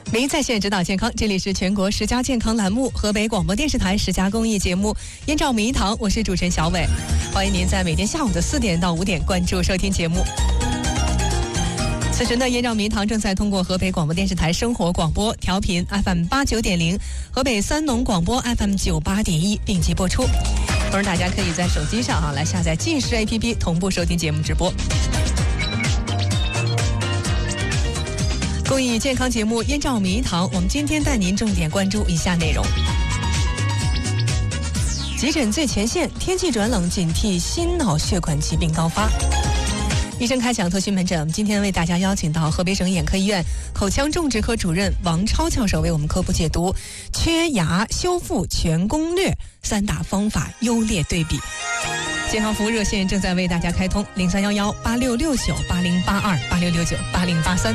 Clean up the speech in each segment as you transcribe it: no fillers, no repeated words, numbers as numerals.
您在线指导健康，这里是全国10佳健康栏目，河北广播电视台10佳公益节目，燕赵名医堂，我是主持人小伟，欢迎您在每天下午的4点到5点关注收听节目。此时呢，燕赵名医堂正在通过河北广播电视台生活广播调频 FM89.0、河北三农广播 FM98.1并机播出。同时，大家可以在手机上来下载近视 APP 同步收听节目直播。公益健康节目燕赵名医堂，我们今天带您重点关注以下内容：急诊最前线，天气转冷，警惕心脑血管疾病高发。医生开讲特需门诊，我们今天为大家邀请到河北省眼科医院口腔种植科主任王超教授为我们科普解读缺牙修复全攻略3大方法优劣对比。健康服务热线正在为大家开通03118669808286698083。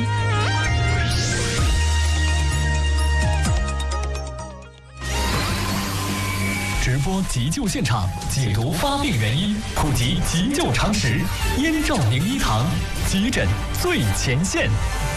直播急救现场，解读发病原因，普及急救常识。燕赵名医堂，急诊最前线。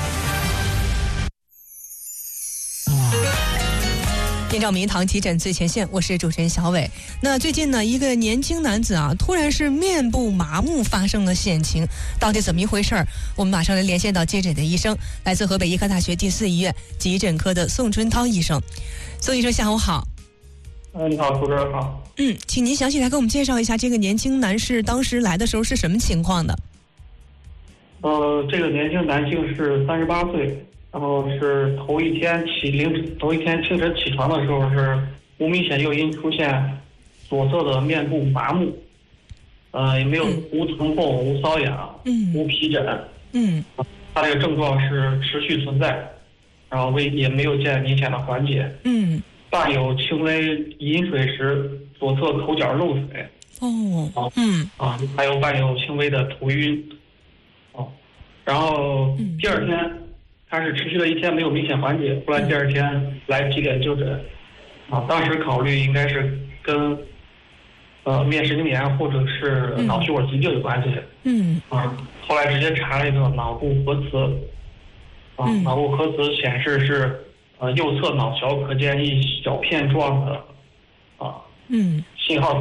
燕赵名医堂急诊最前线，我是主持人小伟。那最近呢，一个年轻男子突然是面部麻木发生了险情，到底怎么一回事儿？我们马上来连线到接诊的医生，来自河北医科大学第4医院急诊科的宋春涛医生。宋医生，下午好。 你好，主持人好。 请您详细来给我们介绍一下这个年轻男士当时来的时候是什么情况的？ 这个年轻男性是38岁，然后是头一天清晨起床的时候是无明显诱因出现左侧的面部麻木，也没有无疼痛、无瘙痒、无皮疹，他这个症状是持续存在，然后也没有见明显的缓解，伴有轻微饮水时左侧口角漏水，还有伴有轻微的头晕，然后第二天他是持续了1天没有明显缓解，后来第2天来急诊就诊，当时考虑应该是跟面神经炎或者是脑血管疾病有关系，后来直接查了一个脑部核磁，脑部核磁显示是右侧脑桥可见一小片状的信号